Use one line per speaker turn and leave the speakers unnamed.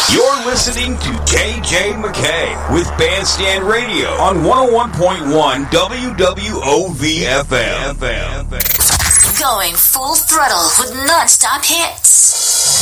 You're listening to KJ McKay with Bandstand Radio on 101.1 WWOV FM.
Going full throttle with non-stop hits.